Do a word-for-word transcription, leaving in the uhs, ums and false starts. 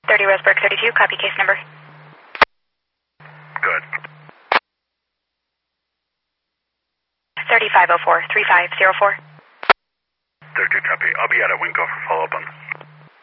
thirty Roseburg thirty-two, copy case number. Good. thirty-five oh four, three five zero four. thirty-two, copy. I'll be out at Winco for follow-up on this.